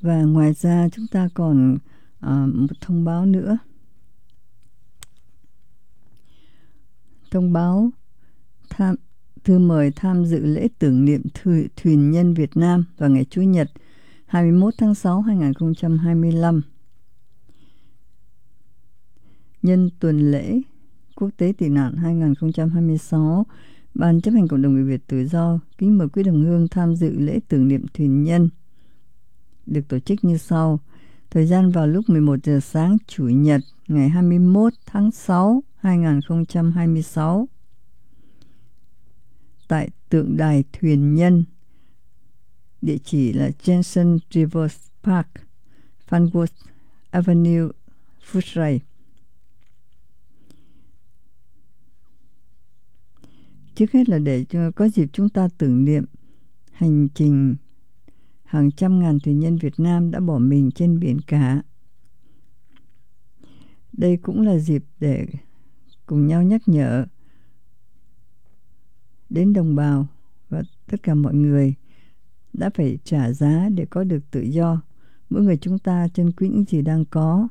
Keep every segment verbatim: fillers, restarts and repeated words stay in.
Và ngoài ra chúng ta còn uh, một thông báo nữa. Thông báo tham, thư mời tham dự lễ tưởng niệm thuyền, thuyền nhân Việt Nam vào ngày Chủ nhật hai mươi mốt tháng sáu hai nghìn không trăm hai mươi lăm. Nhân tuần lễ Quốc tế tị nạn hai nghìn không trăm hai mươi sáu, Ban chấp hành Cộng đồng người Việt Tự do kính mời quý đồng hương tham dự lễ tưởng niệm thuyền nhân, được tổ chức như sau. Thời gian vào lúc mười một giờ sáng Chủ nhật ngày hai mươi mốt tháng sáu hai nghìn không trăm hai mươi sáu tại tượng đài thuyền nhân, địa chỉ là Jensen Rivers Park, Farnworth Avenue, Footscray. Trước hết là để có dịp chúng ta tưởng niệm hành trình hàng trăm ngàn thuyền nhân Việt Nam đã bỏ mình trên biển cả. Đây cũng là dịp để cùng nhau nhắc nhở đến đồng bào và tất cả mọi người đã phải trả giá để có được tự do. Mỗi người chúng ta trân quý những gì đang có.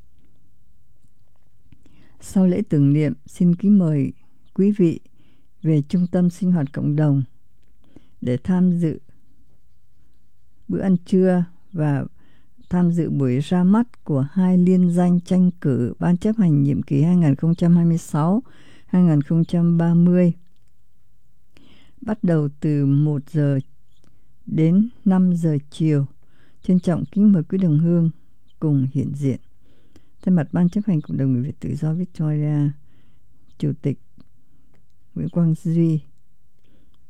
Sau lễ tưởng niệm, xin kính mời quý vị về trung tâm sinh hoạt cộng đồng để tham dự bữa ăn trưa và tham dự buổi ra mắt của hai liên danh tranh cử ban chấp hành nhiệm kỳ hai nghìn không trăm hai mươi sáu đến hai nghìn không trăm ba mươi, bắt đầu từ một giờ đến năm giờ chiều. Trân trọng kính mời quý đồng hương cùng hiện diện. Thay mặt Ban chấp hành Cộng đồng người Việt Tự do Victoria, Chủ tịch Nguyễn Quang Duy